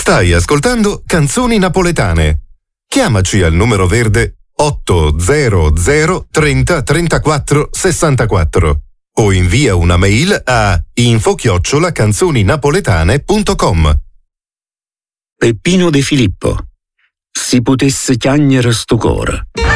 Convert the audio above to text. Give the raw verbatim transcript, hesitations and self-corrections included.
Stai ascoltando Canzoni Napoletane. Chiamaci al numero verde otto zero zero trenta trentaquattro sessantaquattro o invia una mail a info chiocciola canzoninapoletane punto com. Peppino De Filippo. Si potesse chiagnere sto cuore.